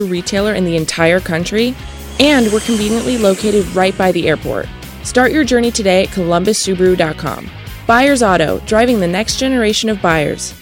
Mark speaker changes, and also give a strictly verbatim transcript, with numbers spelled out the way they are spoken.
Speaker 1: retailer in the entire country, and we're conveniently located right by the airport. Start your journey today at columbus subaru dot com. Buyers Auto, driving the next generation of buyers.